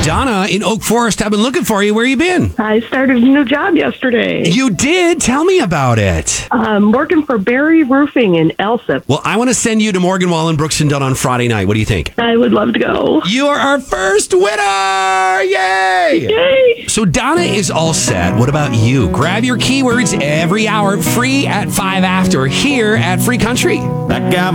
Donna in Oak Forest, I've been looking for you. Where you been? I started a new job yesterday. You did? Tell me about it. Working for Barry Roofing in Elsip. Well, I want to send you to Morgan Wallen, Brooks and Dunn on Friday night. What do you think? I would love to go. You are our first winner! Yay! Yay! So Donna is all set. What about you? Grab your keywords every hour, free at 5 after, here at Free Country. That guy